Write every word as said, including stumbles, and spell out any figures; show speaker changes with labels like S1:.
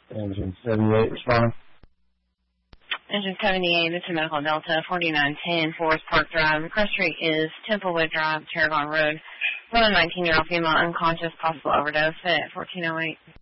S1: Engine seventy-eight, respond.
S2: Engine seventy-eight, this is Medical Delta, forty-nine ten, Forest Park Drive. The cross street is Templewood Drive, Tarragon Road. One nineteen-year-old female unconscious, possible overdose at fourteen oh eight.